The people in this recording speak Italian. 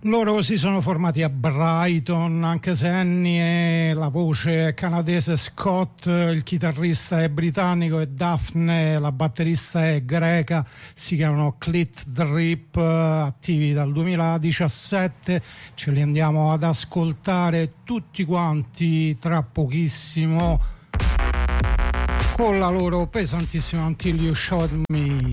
Loro si sono formati a Brighton, anche se Annie è la voce canadese, Scott il chitarrista è britannico e Daphne la batterista è greca. Si chiamano Clit Drip, attivi dal 2017. Ce li andiamo ad ascoltare tutti quanti tra pochissimo con la loro pesantissima Until You Showed Me.